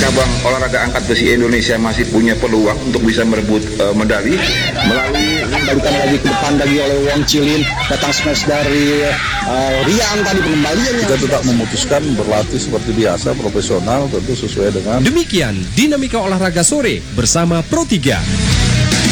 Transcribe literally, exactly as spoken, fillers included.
cabang olahraga angkat besi Indonesia masih punya peluang untuk bisa merebut uh, medali melalui balikan lagi ke depan lagi oleh Wong Chilin, datang smash dari uh, Rian tadi pengembaliannya. Kita tetap memutuskan berlatih seperti biasa, profesional, tentu sesuai dengan. Demikian dinamika olahraga sore bersama Pro tiga.